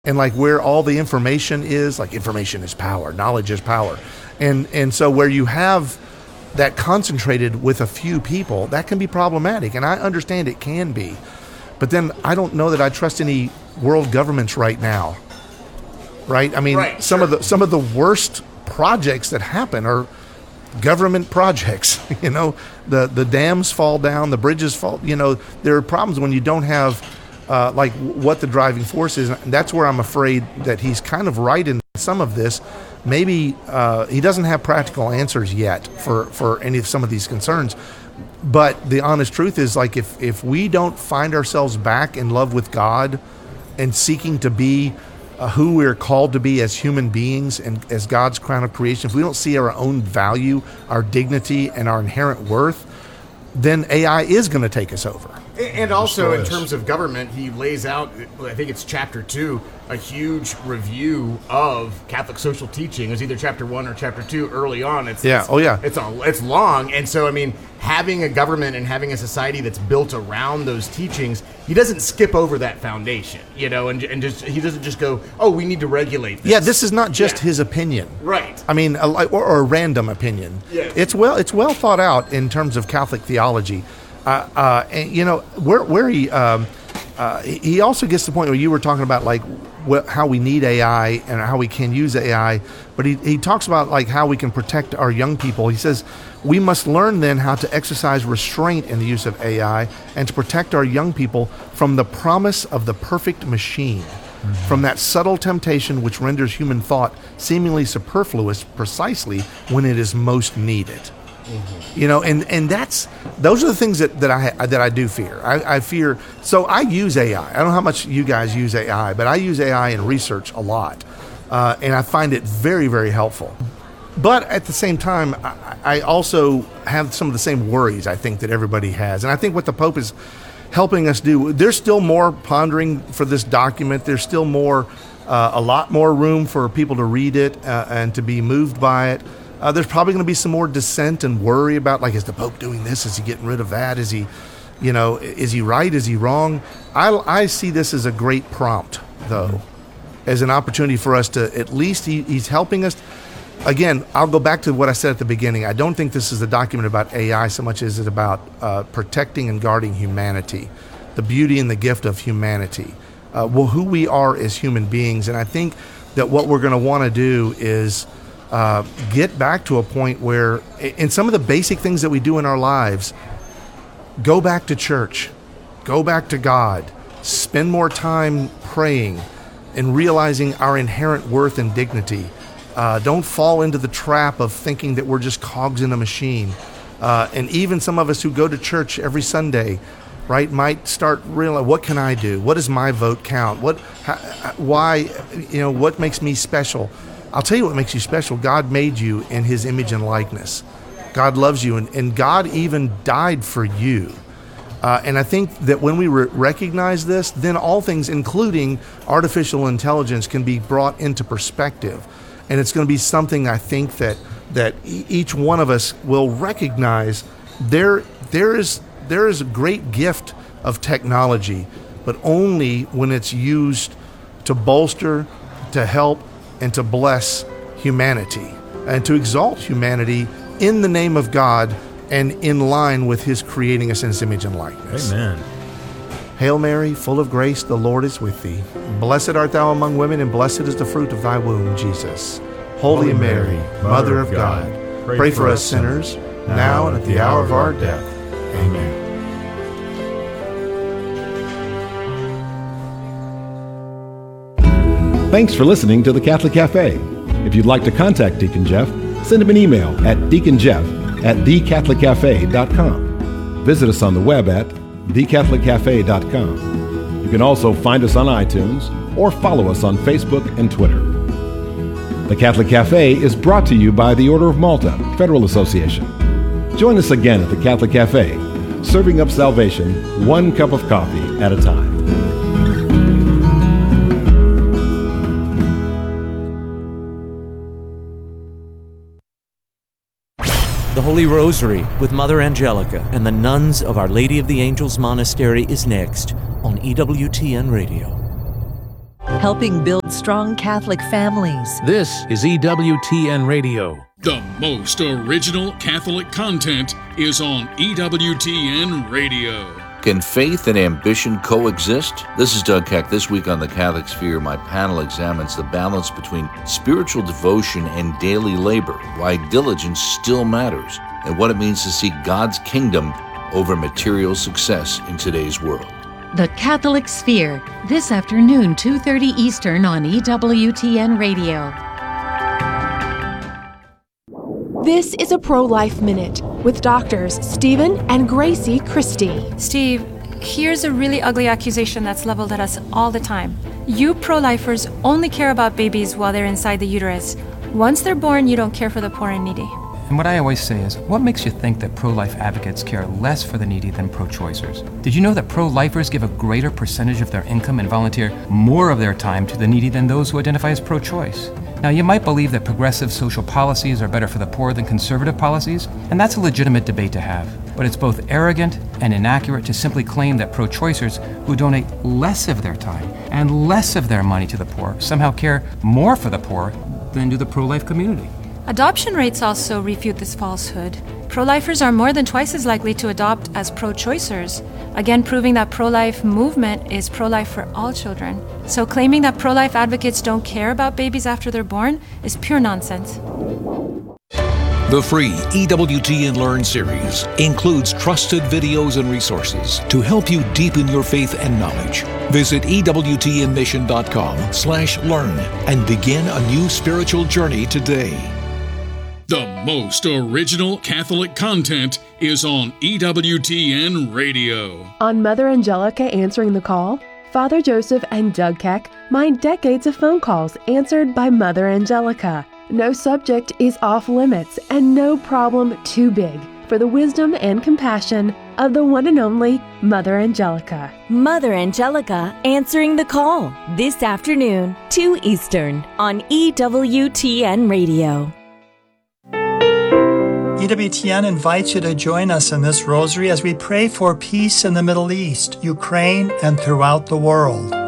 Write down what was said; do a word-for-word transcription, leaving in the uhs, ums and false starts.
and like where all the information is, like information is power, knowledge is power. And and so where you have that concentrated with a few people, that can be problematic. And I understand it can be. But then I don't know that I trust any world governments right now. Right? I mean, right, some sure. of the some of the worst projects that happen are government projects. You know, the the dams fall down, the bridges fall, you know, there are problems when you don't have uh, like what the driving force is. And that's where I'm afraid that he's kind of right in some of this. Maybe uh, he doesn't have practical answers yet for, for any of some of these concerns. But the honest truth is, like, if, if we don't find ourselves back in love with God and seeking to be uh, who we're called to be as human beings and as God's crown of creation, if we don't see our own value, our dignity, and our inherent worth, then A I is going to take us over. And also, in terms of government, he lays out, I think it's chapter two, a huge review of Catholic social teaching. It was either chapter one or chapter two early on. It's, yeah, it's, oh yeah. It's, a, it's long. And so, I mean, having a government and having a society that's built around those teachings, he doesn't skip over that foundation, you know, and, and just he doesn't just go, oh, we need to regulate this. Yeah, this is not just yeah. his opinion. Right. I mean, a, or, or a random opinion. Yeah. It's well, it's well thought out in terms of Catholic theology. Uh, uh, and, you know, where where he um, uh, he also gets to the point where you were talking about, like, wh- how we need A I and how we can use A I, but he, he talks about, like, how we can protect our young people. He says, we must learn then how to exercise restraint in the use of A I and to protect our young people from the promise of the perfect machine, mm-hmm. from that subtle temptation which renders human thought seemingly superfluous precisely when it is most needed. Mm-hmm. You know, and, and that's those are the things that, that I that I do fear. I, I fear. So I use A I. I don't know how much you guys use A I, but I use A I in research a lot, uh, and I find it very, very helpful. But at the same time, I, I also have some of the same worries I think that everybody has, and I think what the Pope is helping us do. There's still more pondering for this document. There's still more, uh, a lot more room for people to read it uh, and to be moved by it. Uh, there's probably going to be some more dissent and worry about, like, is the Pope doing this? Is he getting rid of that? Is he, you know, is he right? Is he wrong? I, I see this as a great prompt, though, mm-hmm. as an opportunity for us to at least, he, he's helping us. Again, I'll go back to what I said at the beginning. I don't think this is a document about A I so much as it's about uh, protecting and guarding humanity, the beauty and the gift of humanity, uh, well, who we are as human beings. And I think that what we're going to want to do is Uh, get back to a point where, in some of the basic things that we do in our lives, go back to church, go back to God, spend more time praying and realizing our inherent worth and dignity. Uh, don't fall into the trap of thinking that we're just cogs in a machine. Uh, and even some of us who go to church every Sunday, right, might start realizing, what can I do? What does my vote count? What, how, why, you know, what makes me special? I'll tell you what makes you special. God made you in his image and likeness. God loves you, and, and God even died for you. Uh, and I think that when we re- recognize this, then all things, including artificial intelligence, can be brought into perspective. And it's going to be something, I think, that that e- each one of us will recognize. There, there is there is a great gift of technology, but only when it's used to bolster, to help, and to bless humanity, and to exalt humanity in the name of God and in line with his creating us in his image and likeness. Amen. Hail Mary, full of grace, the Lord is with thee. Blessed art thou among women, and blessed is the fruit of thy womb, Jesus. Holy, Holy Mary, Mary, Mother of God, God pray, pray for us sinners, now and at the hour of our death. Amen. Thanks for listening to the Catholic Cafe. If you'd like to contact Deacon Jeff, send him an email at deaconjeff at the catholic cafe dot com. Visit us on the web at the catholic cafe dot com. You can also find us on iTunes or follow us on Facebook and Twitter. The Catholic Cafe is brought to you by the Order of Malta Federal Association. Join us again at the Catholic Cafe, serving up salvation one cup of coffee at a time. The Holy Rosary with Mother Angelica and the nuns of Our Lady of the Angels Monastery is next on E W T N Radio. helping build strong Catholic families. This is E W T N Radio. The most original Catholic content is on E W T N Radio. Can faith and ambition coexist? This is Doug Keck. This week on The Catholic Sphere, my panel examines the balance between spiritual devotion and daily labor, why diligence still matters, and what it means to seek God's kingdom over material success in today's world. The Catholic Sphere, this afternoon, two thirty Eastern on E W T N Radio. This is a Pro-Life Minute with doctors Stephen and Gracie Christie. Steve, here's a really ugly accusation that's leveled at us all the time. You pro-lifers only care about babies while they're inside the uterus. Once they're born, you don't care for the poor and needy. And what I always say is, what makes you think that pro-life advocates care less for the needy than pro-choicers? Did you know that pro-lifers give a greater percentage of their income and volunteer more of their time to the needy than those who identify as pro-choice? Now, you might believe that progressive social policies are better for the poor than conservative policies, and that's a legitimate debate to have. But it's both arrogant and inaccurate to simply claim that pro-choicers who donate less of their time and less of their money to the poor somehow care more for the poor than do the pro-life community. Adoption rates also refute this falsehood. Pro-lifers are more than twice as likely to adopt as pro-choicers, again proving that pro-life movement is pro-life for all children. So claiming that pro-life advocates don't care about babies after they're born is pure nonsense. The free E W T N Learn series includes trusted videos and resources to help you deepen your faith and knowledge. Visit E W T N mission dot com slash learn and begin a new spiritual journey today. The most original Catholic content is on E W T N Radio. On Mother Angelica Answering the Call, Father Joseph and Doug Keck mine decades of phone calls answered by Mother Angelica. No subject is off limits and no problem too big for the wisdom and compassion of the one and only Mother Angelica. Mother Angelica Answering the Call, this afternoon, two Eastern, on E W T N Radio. E W T N invites you to join us in this rosary as we pray for peace in the Middle East, Ukraine, and throughout the world.